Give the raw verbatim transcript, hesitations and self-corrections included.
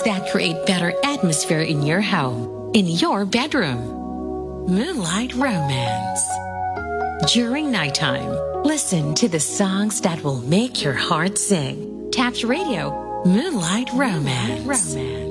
that create better atmosphere in your home, in your bedroom. Moonlight Romance. During nighttime, listen to the songs that will make your heart sing. Taps Radio, Moonlight Romance. Romance.